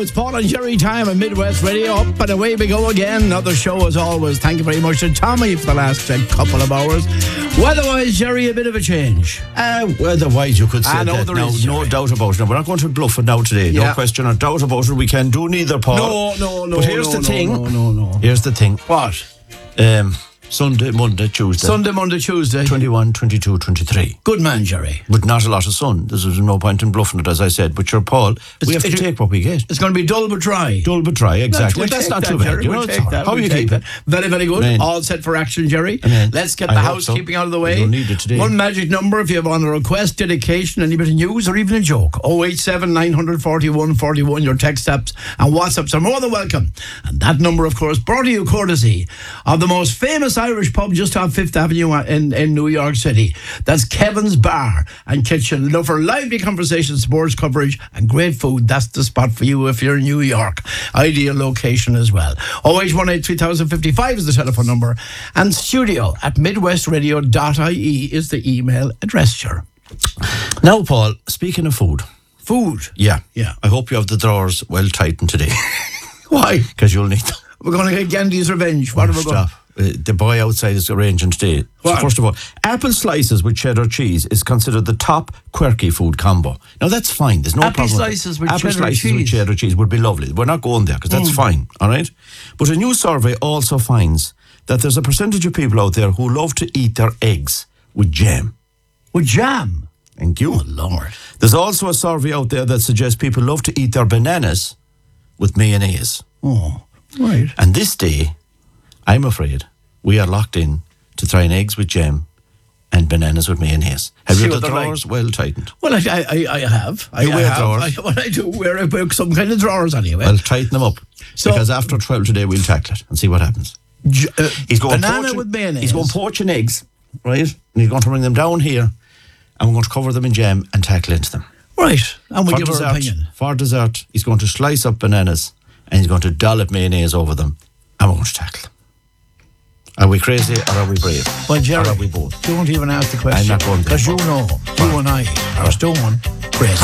It's Paul and Jerry time on Midwest Radio. Up and away we go again. Another show as always. Thank you very much to Tommy for the last couple of hours. Weather-wise, Jerry, a bit of a change. Weather-wise, you could say that. No doubt about it. No, we're not going to bluff it now today. No question or doubt about it. We can do neither, Paul. No. But here's the thing. No. Here's the thing. What? Sunday, Monday, Tuesday. Sunday, Monday, Tuesday. 21, 22, 23. Good man, Jerry. With not a lot of sun. There's no point in bluffing it, as I said. But you're Paul. We have to take what we get. It's going to be dull but dry. Dull but dry, exactly. That's not too bad. How you keep it? Very, very good. Amen. All set for action, Jerry. Amen. Let's get the housekeeping out of the way. You don't need it today. One magic number if you have on a request, dedication, any bit of news or even a joke. 087 941 41. Your text apps and WhatsApps are more than welcome. And that number, of course, brought to you courtesy of the most famous Irish pub just off 5th Avenue in New York City. That's Kevin's Bar and Kitchen. Look for lively conversation, sports coverage and great food. That's the spot for you if you're in New York. Ideal location as well. 0818 3055 is the telephone number. And studio at midwestradio.ie is the email address, sure. Now, Paul, speaking of food. Food? Yeah. Yeah. I hope you have the drawers well tightened today. Why? Because you'll need them. We're going to get Gandhi's revenge. What are we going to... The boy outside is arranging today. So first of all, apple slices with cheddar cheese is considered the top quirky food combo. Now that's fine. There's no problem. Apple slices with cheddar cheese would be lovely. We're not going there because that's fine. All right. But a new survey also finds that there's a percentage of people out there who love to eat their eggs with jam. With jam? Thank you. Oh, Lord. There's also a survey out there that suggests people love to eat their bananas with mayonnaise. Oh, right. And this day, I'm afraid we are locked in to trying eggs with jam and bananas with mayonnaise. Have you the drawers well tightened? Well, I have. You wear drawers? I do wear some kind of drawers anyway. Well, tighten them up. Because after 12 today, we'll tackle it and see what happens. He's going banana with mayonnaise. He's going poaching eggs, right? And he's going to bring them down here and we're going to cover them in jam and tackle into them. Right. And we'll give our opinion. For dessert, he's going to slice up bananas and he's going to dollop mayonnaise over them and we're going to tackle them. Are we crazy or are we brave? Well, Jerry, or are we both? Don't even ask the question. I'm not going there. Because you know, you and I are stone